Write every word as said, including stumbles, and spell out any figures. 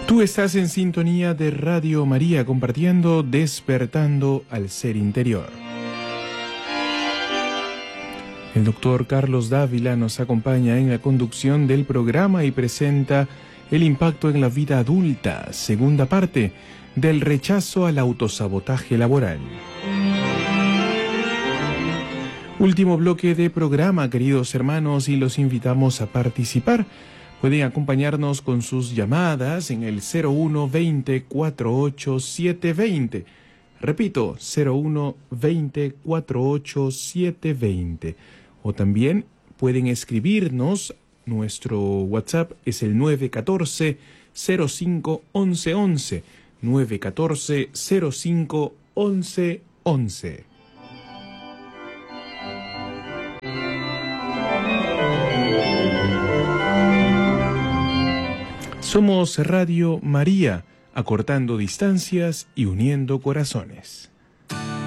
Tú estás en sintonía de Radio María, compartiendo Despertando al Ser Interior. El doctor Carlos Dávila nos acompaña en la conducción del programa y presenta El impacto en la vida adulta, segunda parte, del rechazo al autosabotaje laboral. Último bloque de programa, queridos hermanos, y los invitamos a participar. Pueden acompañarnos con sus llamadas en el cero uno veinte, cuarenta y ocho, setecientos veinte. Repito, cero uno veinte, cuarenta y ocho, setecientos veinte. O también pueden escribirnos. Nuestro WhatsApp es el nueve uno cuatro, cero cinco, once once. nueve uno cuatro, cero cinco, once once. Somos Radio María, acortando distancias y uniendo corazones.